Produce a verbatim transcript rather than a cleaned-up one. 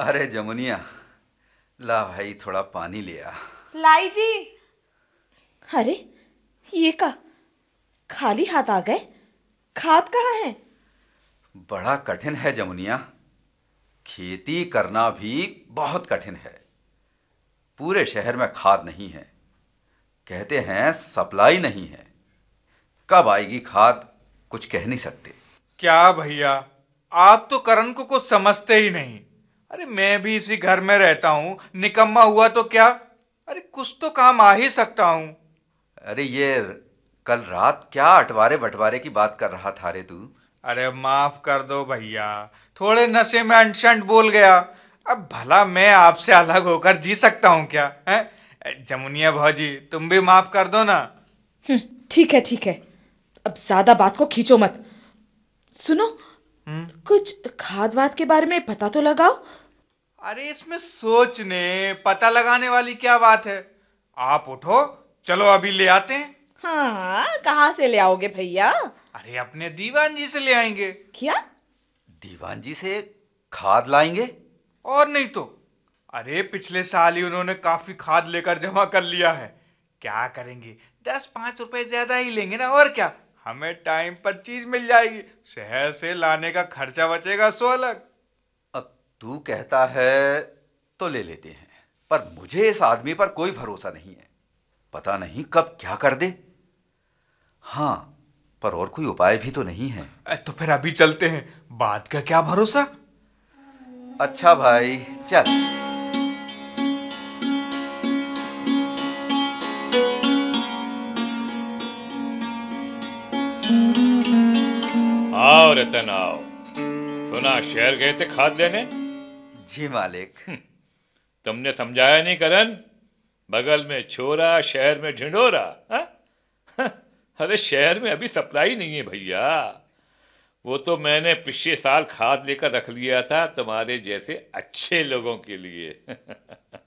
अरे जमुनिया, ला भाई थोड़ा पानी ले आ। लाई जी। अरे ये का खाली हाथ आ गए? खाद कहाँ है? बड़ा कठिन है जमुनिया, खेती करना भी बहुत कठिन है। पूरे शहर में खाद नहीं है, कहते हैं सप्लाई नहीं है। कब आएगी खाद कुछ कह नहीं सकते। क्या भैया, आप तो करण को कुछ समझते ही नहीं। अरे मैं भी इसी घर में रहता हूँ, निकम्मा हुआ तो क्या, अरे कुछ तो काम आ ही सकता हूँ। अरे ये कल रात क्या अटवारे बंटवारे की बात कर रहा था रे तू? अरे माफ कर दो भैया, थोड़े नशे में अंट बोल गया। अब भला मैं आपसे अलग होकर जी सकता हूँ क्या? है जमुनिया भौजी, तुम भी माफ कर दो ना। हम्म, ठीक है ठीक है, अब ज्यादा बात को खींचो मत। सुनो, कुछ खाद वाद के बारे में पता तो लगाओ। अरे इसमें सोचने पता लगाने वाली क्या बात है। आप उठो, चलो अभी ले आते हैं। हाँ, कहाँ से ले आओगे भैया? अरे अपने दीवान जी से ले आएंगे। क्या? दीवान जी से खाद लाएंगे? और नहीं तो। अरे पिछले साल ही उन्होंने काफी खाद लेकर जमा कर लिया है। क्या करेंगे, दस पांच रुपए ज्यादा ही लेंगे ना, और क्या। हमें टाइम पर चीज मिल जाएगी, शहर से लाने का खर्चा बचेगा सो अलग। अब तू कहता है तो ले लेते हैं, पर मुझे इस आदमी पर कोई भरोसा नहीं है। पता नहीं कब क्या कर दे। हाँ, पर और कोई उपाय भी तो नहीं है। अ, तो फिर अभी चलते हैं, बात का क्या भरोसा। अच्छा भाई चल। आओ रतन आओ, सुना शहर गए थे खाद लेने। जी मालिक। तुमने समझाया नहीं करण, बगल में छोरा शहर में ढिंढोरा। हाँ? हाँ, अरे शहर में अभी सप्लाई नहीं है भैया। वो तो मैंने पिछले साल खाद लेकर रख लिया था तुम्हारे जैसे अच्छे लोगों के लिए।